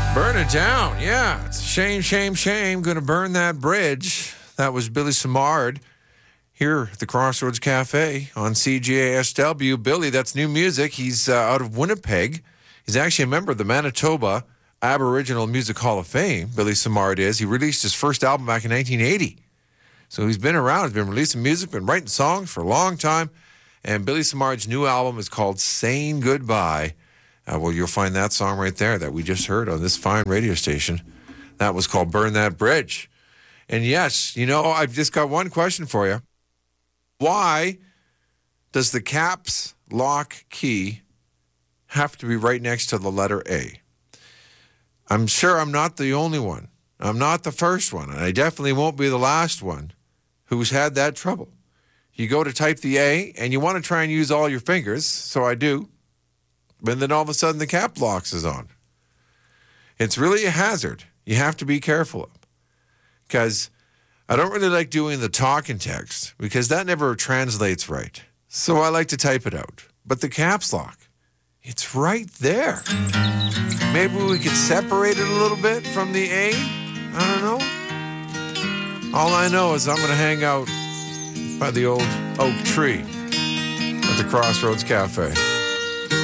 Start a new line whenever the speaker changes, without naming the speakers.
Burn it down. Yeah. It's a shame, shame, shame. Gonna burn that bridge. That was Billy Simard here at the Crossroads Cafe on CJSW. Billy, that's new music. He's out of Winnipeg. He's actually a member of the Manitoba Aboriginal Music Hall of Fame. Billy Simard is. He released his first album back in 1980. So he's been around. He's been releasing music, been writing songs for a long time. And Billy Simard's new album is called Saying Goodbye. Well, you'll find that song right there that we just heard on this fine radio station. That was called Burn That Bridge. And yes, I've just got one question for you. Why does the caps lock key have to be right next to the letter A? I'm sure I'm not the only one. I'm not the first one, and I definitely won't be the last one who's had that trouble. You go to type the A, and you want to try and use all your fingers, so I do. But then all of a sudden the cap locks is on. It's really a hazard. You have to be careful of. Because I don't really like doing the talk and text because that never translates right. So I like to type it out. But the caps lock, it's right there. Maybe we could separate it a little bit from the A? I don't know. All I know is I'm going to hang out by the old oak tree at the Crossroads Cafe.